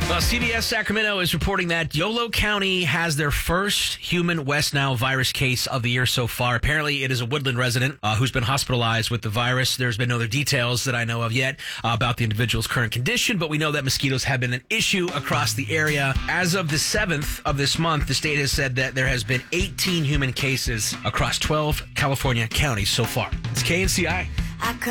Well, CBS Sacramento is reporting that Yolo County has their first human West Nile virus case of the year so far. Apparently, it is a Woodland resident who's been hospitalized with the virus. There's been no other details that I know of yet about the individual's current condition, but we know that mosquitoes have been an issue across the area. As of the 7th of this month, the state has said that there has been 18 human cases across 12 California counties so far. It's KNCI.